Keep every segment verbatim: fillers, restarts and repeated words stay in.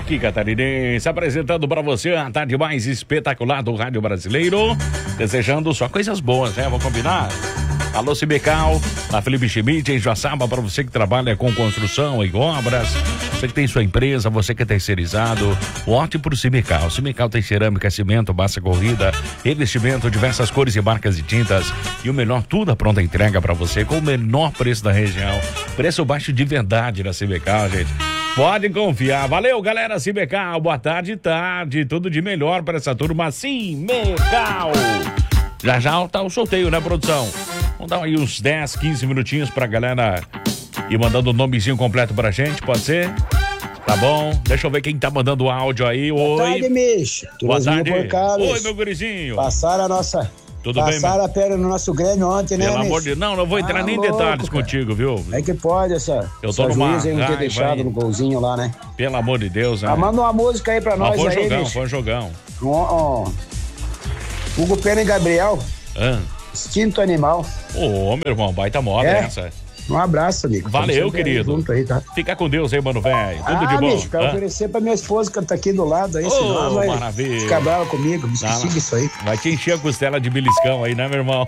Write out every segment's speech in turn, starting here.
aqui, catarinense, apresentando para você a tarde mais espetacular do rádio brasileiro, desejando só coisas boas, né? Vamos combinar? Alô, Cimecal, na Felipe Schmidt, em Joaçaba, para você que trabalha com construção e obras, você que tem sua empresa, você que é terceirizado, vote por Cimecal. Cimecal tem cerâmica, cimento, massa corrida, revestimento, diversas cores e marcas de tintas e o melhor, tudo a pronta entrega para você com o menor preço da região. Preço baixo de verdade na Cimecal, gente. Pode confiar. Valeu, galera Cimecal. Boa tarde, tarde. Tudo de melhor para essa turma Cimecal. Já já tá o sorteio, né, produção? Vamos dar aí uns dez, quinze minutinhos pra galera ir mandando o nomezinho completo pra gente, pode ser? Tá bom? Deixa eu ver quem tá mandando o áudio aí. Oi. Boa tarde, Micho. Boa tarde. Por Carlos. Oi, meu gurizinho. Passaram a nossa... Tudo Passaram bem, a perna no nosso Grêmio ontem, né, Pelo Micho? amor de Deus. Não, não vou entrar Ah, nem em louco, detalhes cara. contigo, viu? É que pode essa, Eu tô essa numa juíza aí não ter raiva deixado aí. no golzinho lá, né? Pelo amor de Deus, né? Ah, manda uma música aí pra Mas nós foi aí, jogão, Micho. foi jogão. Ó, ó. Hugo Pena e Gabriel, Ah. Instinto Animal. Ô, meu irmão, baita moda É. essa. Um abraço, amigo. Valeu, Vamos sempre querido. Junto aí, tá? Fica com Deus aí, mano, velho. Tudo ah, de bom. Micho, quero Ah. oferecer pra minha esposa que tá aqui do lado aí, Ô, senão ela vai maravilha. ficar brava comigo. Me esqueci Não, disso aí. Vai te encher a costela de beliscão aí, né, meu irmão?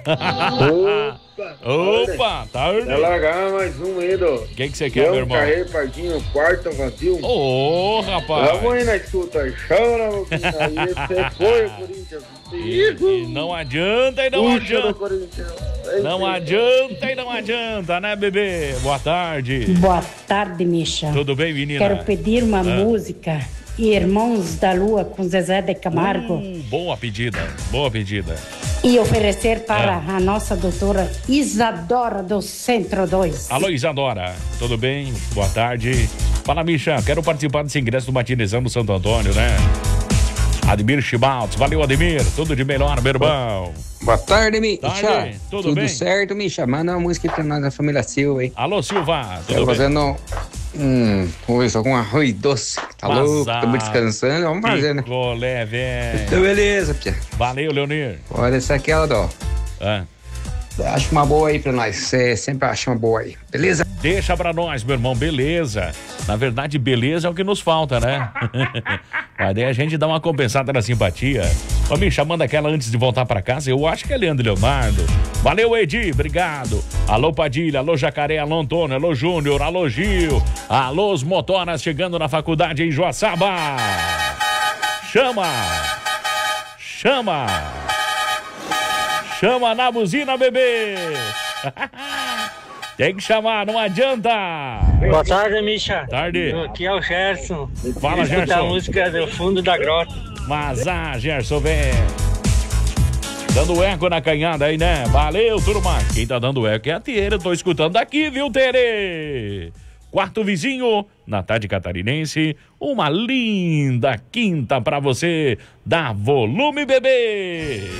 Opa! Opa, tá Vai largar mais um aí, do. O que que você quer, meu irmão? Carreiro, Pardinho, quarto vazio. Ô, rapaz. Vamos aí na escuta. Chora, meu filho. Aí você foi, Corinthians. E, e não adianta e não Puxa do adianta. Corinthians. Não adianta e não adianta, né, bebê? Boa tarde. Boa tarde, Misha. Tudo bem, menina? Quero pedir uma Ah. música, Irmãos da Lua, com Zezé de Camargo, Uh, boa pedida, boa pedida. e oferecer para Ah. a nossa doutora Isadora do Centro dois. Alô, Isadora, tudo bem? Boa tarde. Fala, Misha, quero participar desse ingresso do Matinezão no Santo Antônio, né? Ademir Chibaltz, valeu, Ademir, tudo de melhor, meu irmão. Boa tarde, Misha. Tarde, tudo Tudo bem? certo, Misha? Manda uma música pra nós da família Silva, hein? Alô, Silva, Tô tudo bem? fazendo um coisa com arroz doce. Tá Vazar. louco? Estamos descansando, vamos fazer, né? Picolé, velho. Então, beleza, Pia. Valeu, Leonir. Olha essa aqui, ó, ó. Ah. Acho uma boa aí pra nós. Você sempre acha uma boa aí, beleza? Deixa pra nós, meu irmão, beleza. Na verdade, beleza é o que nos falta, né? Mas daí a gente dá uma compensada na simpatia. Ô, me chamando aquela antes de voltar pra casa, eu acho que é Leandro Leonardo. Valeu, Edi, obrigado. Alô, Padilha, alô, Jacaré, alô, Antônio, alô, Júnior, alô, Gil. Alô, os motoras chegando na faculdade em Joaçaba. Chama! Chama! Chama na buzina, bebê! Tem que chamar, não adianta! Boa tarde, Misha. Tarde. Aqui é o Gerson. Fala, Escuta Gerson. a música do fundo da grota. Mas, ah, Gerson, vem. Dando eco na canhada aí, né? Valeu, turma. Quem tá dando eco é a Tere. Tô escutando daqui, viu, Tere? Quarto vizinho, na tarde catarinense. Uma linda quinta pra você. Dá volume, bebê.